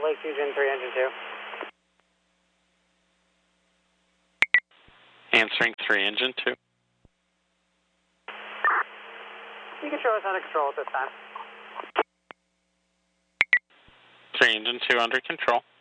Lake Fusion 3, engine 2. Answering 3, engine 2. You can show us under control at this time. 3, engine 2 under control.